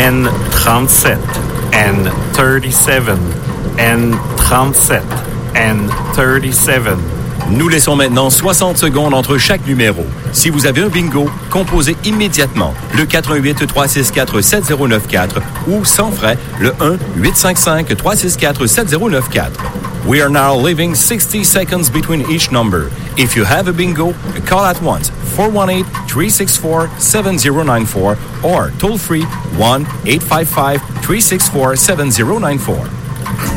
N37, N37, N37, N37. Nous laissons maintenant 60 secondes entre chaque numéro. Si vous avez un bingo, composez immédiatement le 418-364-7094 ou sans frais le 1-855-364-7094. We are now leaving 60 seconds between each number. If you have a bingo, call at once 418-364-7094 or toll free 1-855-364-7094.